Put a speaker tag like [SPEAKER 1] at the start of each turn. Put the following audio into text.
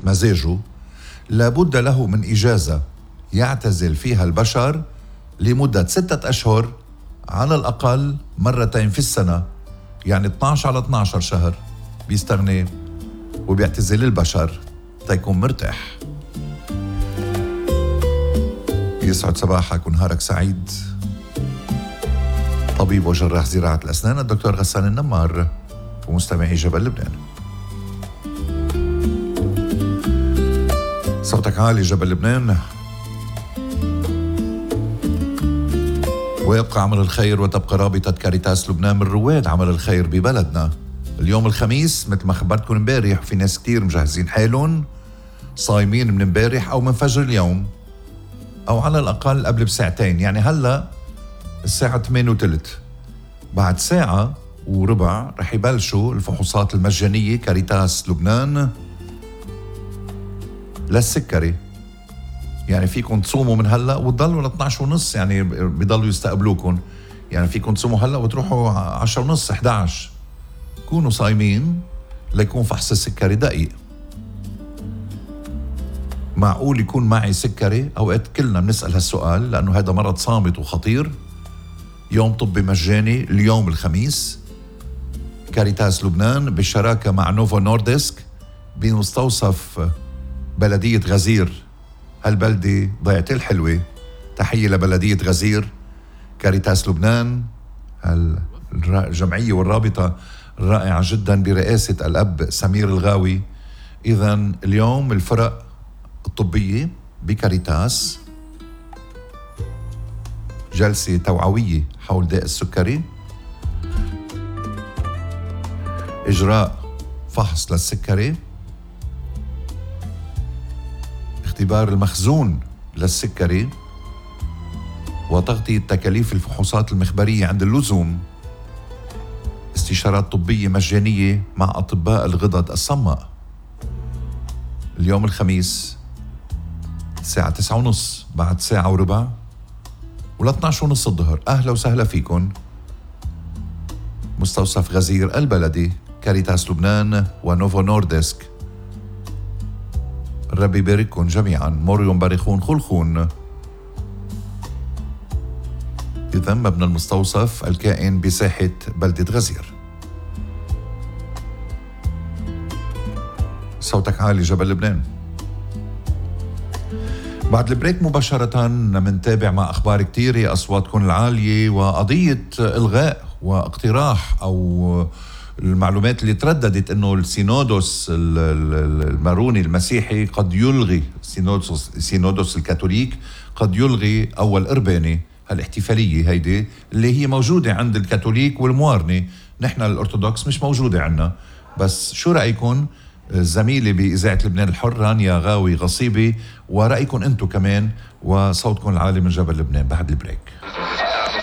[SPEAKER 1] مزاجه لابد له من إجازة يعتزل فيها البشر لمدة 6 أشهر على الأقل مرتين في السنة، يعني 12 على 12 شهر بيستغني وبيعتزل البشر تيكون مرتاح. يسعد صباحك ونهارك سعيد. طبيب وجراح زراعة الأسنان الدكتور غسان النمار ومستمعي جبل لبنان. صوتك عالي جبل لبنان. ويبقى عمل الخير وتبقى رابطة كاريتاس لبنان من رواد عمل الخير ببلدنا. اليوم الخميس مثل ما خبرتكم امبارح في ناس كتير مجهزين حالهم صايمين من امبارح او من فجر اليوم او على الاقل قبل بساعتين، يعني هلا الساعة 8:03، بعد ساعة وربع رح يبلشوا الفحوصات المجانية كاريتاس لبنان للسكري. يعني فيكم تصوموا من هلا وتضلوا ل 12:30، يعني بيضلوا يستقبلوكم، يعني فيكم تصوموا هلا وتروحوا 10:30 11. كونوا صايمين ليكون فحص السكري دقيق. معقول يكون معي سكري؟ اوقات كلنا بنسأل هالسؤال لانه هذا مرض صامت وخطير. يوم طبي مجاني اليوم الخميس، كاريتاس لبنان بالشراكة مع نوفو نوردسك بمستوصف بلدية غزير، هالبلدة ضيعتي الحلوة. تحية لبلدية غزير، كاريتاس لبنان، الجمعية والرابطة الرائعة جدا برئاسة الأب سمير الغاوي. إذن اليوم الفرق الطبية بكاريتاس جلسة توعوية حول داء السكري، إجراء فحص للسكري، اختبار المخزون للسكري، وتغطية تكاليف الفحوصات المخبرية عند اللزوم، استشارات طبية مجانية مع أطباء الغدد الصماء. اليوم الخميس الساعة 9:30 بعد ساعة وربع ولا 12:30 الظهر. أهلا وسهلا فيكن. مستوصف غزير البلدي، كاريتاس لبنان ونوفو نوردسك. ربي يبارككم جميعا. موريون باريخون خلخون. إذا مبنى المستوصف الكائن بساحة بلدة غزير. صوتك عالي جبل لبنان. بعد البريك مباشرة منتابع مع أخبار كتيرة أصواتكم العالية وقضية إلغاء واقتراح أو المعلومات اللي ترددت أنه السينودوس الماروني المسيحي قد يلغي، سينودوس الكاثوليك قد يلغي أول إرباني، هالاحتفالية هيدي اللي هي موجودة عند الكاثوليك والموارنة. نحن الأرثوذكس مش موجودة عنا. بس شو رأيكم زميلي بإذاعة لبنان الحر رانيا غاوي غصيبي، ورأيكم أنتم كمان وصوتكم العالي من جبل لبنان بعد البريك.